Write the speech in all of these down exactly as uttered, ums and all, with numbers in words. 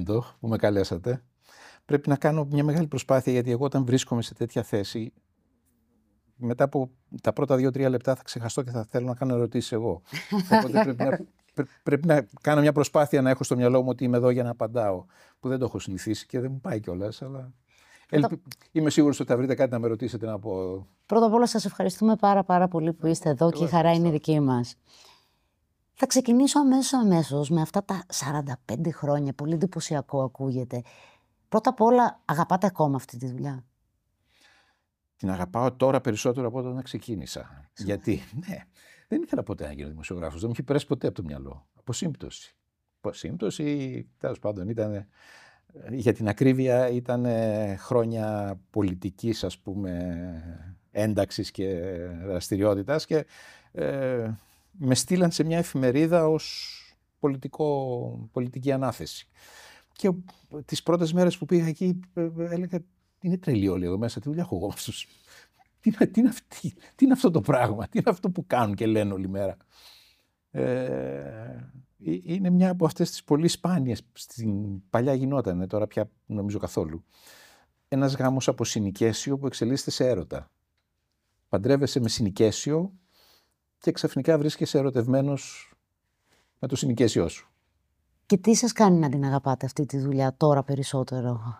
κομπλιμέντο που με καλέσατε. Πρέπει να κάνω μια μεγάλη προσπάθεια, γιατί εγώ όταν βρίσκομαι σε τέτοια θέση, μετά από τα πρώτα δύο-τρία λεπτά θα ξεχαστώ και θα θέλω να κάνω ερωτήσεις εγώ. Οπότε πρέπει να, πρέ, πρέπει να κάνω μια προσπάθεια να έχω στο μυαλό μου ότι είμαι εδώ για να απαντάω, που δεν το έχω συνηθίσει και δεν μου πάει κιόλας, αλλά Πρώτα... είμαι σίγουρος ότι θα βρείτε κάτι να με ρωτήσετε να πω. Πρώτα απ' όλα σας ευχαριστούμε πάρα πάρα πολύ που είστε εδώ. Εγώ και η χαρά είναι δική μας. Θα ξεκινήσω αμέσως αμέσως με αυτά τα σαράντα πέντε χρόνια, πολύ εντυπωσιακό ακούγεται. Πρώτα απ' όλα, αγαπάτε ακόμα αυτή τη δουλειά? Την αγαπάω τώρα περισσότερο από όταν ξεκίνησα. Γιατί, ναι, δεν ήθελα ποτέ να γίνω δημοσιογράφος, δεν μου είχε περάσει ποτέ από το μυαλό. Από σύμπτωση. Από σύμπτωση, τέλος πάντων, ήταν, για την ακρίβεια, ήταν χρόνια πολιτικής, ας πούμε, ένταξης και δραστηριότητας και ε, με στείλαν σε μια εφημερίδα ως πολιτικό, πολιτική ανάθεση. Και τις πρώτες μέρες που πήγα εκεί έλεγα, είναι τρελή όλοι εδώ μέσα, τι δουλειά έχω εγώ με αυτούς. Τι, τι, είναι αυτή, τι είναι αυτό το πράγμα, τι είναι αυτό που κάνουν και λένε όλη μέρα. Ε, είναι μια από αυτές τις πολύ σπάνιες, στην παλιά γινότανε, τώρα πια νομίζω καθόλου. Ένας γάμος από συνοικέσιο που εξελίσσεται σε έρωτα. Παντρεύεσαι με συνοικέσιο και ξαφνικά βρίσκεσαι ερωτευμένος με το συνοικέσιό σου. Και τι σας κάνει να την αγαπάτε αυτή τη δουλειά τώρα περισσότερο?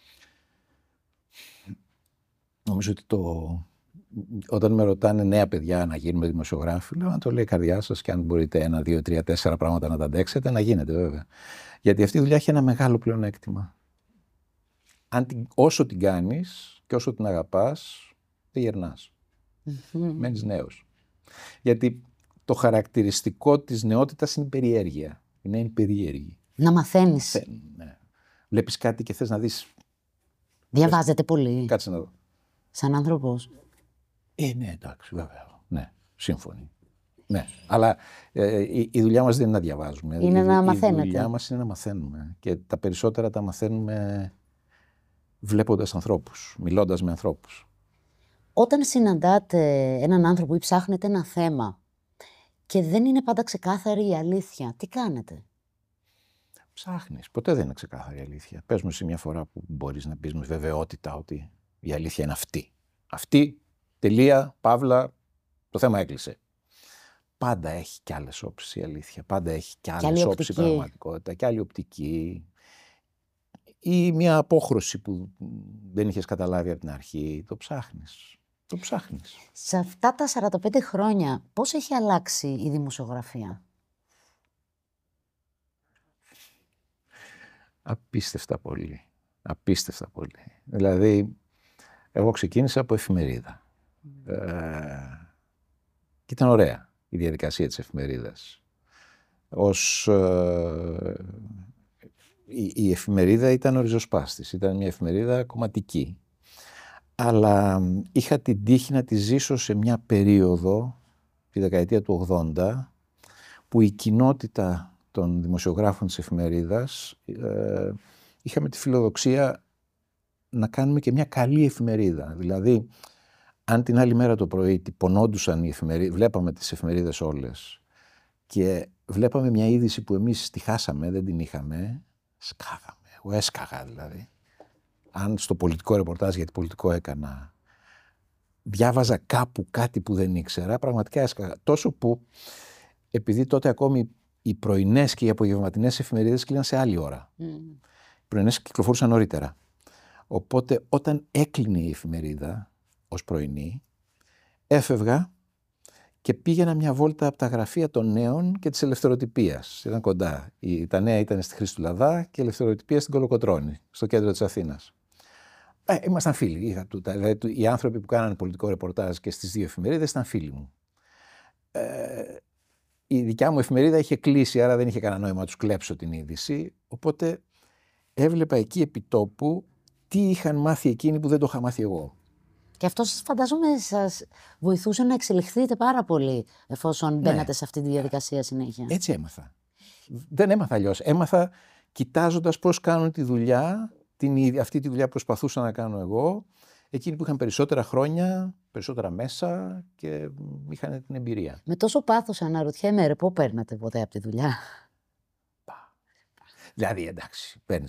Νομίζω ότι το... όταν με ρωτάνε νέα παιδιά να γίνουμε δημοσιογράφοι, λέω αν το λέει η καρδιά σας και αν μπορείτε ένα, δύο, τρία, τέσσερα πράγματα να τα αντέξετε, να γίνετε βέβαια. Γιατί αυτή η δουλειά έχει ένα μεγάλο πλεονέκτημα. Αν την... όσο την κάνεις και όσο την αγαπάς, δεν γερνάς. Mm-hmm. Μένεις νέος. Γιατί το χαρακτηριστικό της νεότητας είναι η περιέργεια. Είναι η περίεργη. Να μαθαίνεις. Θε... Ναι. Βλέπεις κάτι και θες να δεις. Διαβάζετε πολύ? Κάτσε να δω. Σαν άνθρωπος? Ε, ναι, εντάξει, βέβαια. Ναι, σύμφωνοι. Ναι, αλλά ε, η, η δουλειά μας δεν είναι να διαβάζουμε. Είναι η, να η, μαθαίνετε. Η δουλειά μας είναι να μαθαίνουμε. Και τα περισσότερα τα μαθαίνουμε βλέποντας ανθρώπους, μιλώντας με ανθρώπους. Όταν συναντάτε έναν άνθρωπο ή ψάχνετε ένα θέμα και δεν είναι πάντα ξεκάθαρη η αλήθεια, τι κάνετε? Ψάχνεις. Ποτέ δεν είναι ξεκάθαρη η αλήθεια. Πες μου σε μια φορά που μπορείς να πεις με βεβαιότητα ότι η αλήθεια είναι αυτή. Αυτή, τελεία, παύλα, το θέμα έκλεισε. Πάντα έχει κι άλλες όψεις η αλήθεια. Πάντα έχει κι άλλες όψεις η πραγματικότητα, κι άλλη οπτική. Ή μια απόχρωση που δεν είχες καταλάβει από την αρχή. Το ψάχνεις. Το ψάχνεις. Σε αυτά τα σαράντα πέντε χρόνια, πώς έχει αλλάξει η δημοσιογραφία? Απίστευτα πολύ. Απίστευτα πολύ. Δηλαδή, εγώ ξεκίνησα από εφημερίδα. Mm. Ε, και ήταν ωραία η διαδικασία της εφημερίδας. Ως, ε, η, η εφημερίδα ήταν ο ριζοσπάστης. Ήταν μια εφημερίδα κομματική. Αλλά είχα την τύχη να τη ζήσω σε μια περίοδο, τη δεκαετία του ογδόντα, που η κοινότητα των δημοσιογράφων της εφημερίδας ε, είχαμε τη φιλοδοξία να κάνουμε και μια καλή εφημερίδα. Δηλαδή, αν την άλλη μέρα το πρωί τυπωνόντουσαν οι εφημερίδες, βλέπαμε τις εφημερίδες όλες και βλέπαμε μια είδηση που εμείς τη χάσαμε, δεν την είχαμε, σκάγαμε. Εγώ έσκαγα δηλαδή. Αν στο πολιτικό ρεπορτάζ, γιατί πολιτικό έκανα, διάβαζα κάπου κάτι που δεν ήξερα, πραγματικά έσκαγα. Τόσο που, επειδή τότε ακόμη οι πρωινές και οι απογευματινές εφημερίδες κλείναν σε άλλη ώρα. Mm. Οι πρωινές κυκλοφορούσαν νωρίτερα. Οπότε όταν έκλεινε η εφημερίδα ως πρωινή, έφευγα και πήγαινα μια βόλτα από τα γραφεία των Νέων και της Ελευθεροτυπίας. Ήταν κοντά. Τα Νέα ήταν στη Χρήστου Λαδά και η Ελευθεροτυπία στην Κολοκοτρώνη, στο κέντρο της Αθήνας. Ε, ήμασταν φίλοι. Είχα, δηλαδή, οι άνθρωποι που κάνανε πολιτικό ρεπορτάζ και στις δύο εφημερίδες ήταν φίλοι μου. Ε, η δικιά μου εφημερίδα είχε κλείσει, άρα δεν είχε κανένα νόημα να τους κλέψω την είδηση. Οπότε έβλεπα εκεί επί τόπου τι είχαν μάθει εκείνοι που δεν το είχα μάθει εγώ. Και αυτό σας φαντάζομαι σας βοηθούσε να εξελιχθείτε πάρα πολύ, εφόσον ναι. μπαίνατε σε αυτή τη διαδικασία συνέχεια. Έτσι έμαθα. Δεν έμαθα αλλιώς. Έμαθα κοιτάζοντας πώς κάνουν τη δουλειά, την, αυτή τη δουλειά που προσπαθούσα να κάνω εγώ, εκείνοι που είχαν περισσότερα χρόνια, περισσότερα μέσα και είχαν την εμπειρία. Με τόσο πάθος αναρωτιέμαι, ρε, πού παίρνατε ποτέ από τη δουλειά? Δηλαδή, εντάξει, παίρνεις